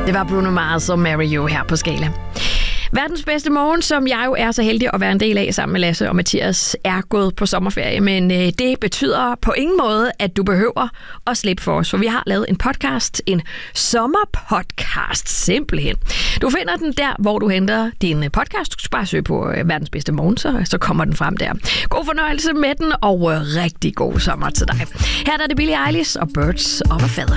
Det var Bruno Mars og Marry You her på Skala. Verdens bedste morgen, som jeg jo er så heldig at være en del af sammen med Lasse og Mathias, er gået på sommerferie. Men det betyder på ingen måde, at du behøver at slippe for os. For vi har lavet en podcast, en sommerpodcast simpelthen. Du finder den der, hvor du henter din podcast. Du skal bare søge på Verdens bedste morgen, så kommer den frem der. God fornøjelse med den, og rigtig god sommer til dig. Her er det Billie Eilish og Birds of a Feather.